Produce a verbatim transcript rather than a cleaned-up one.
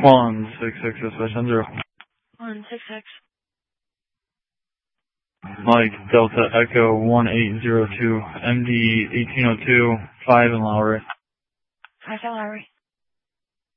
One six six dispatch on zero. One six six. Mike Delta Echo one eight zero two M D eighteen oh two five in Lowry. Five in Lowry.